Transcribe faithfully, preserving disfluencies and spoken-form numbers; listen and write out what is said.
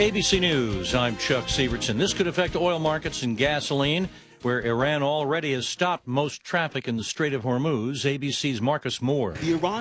A B C News, I'm Chuck Sievertson. This could affect oil markets and gasoline, where Iran already has stopped most traffic in the Strait of Hormuz. A B C's Marcus Moore. The Iran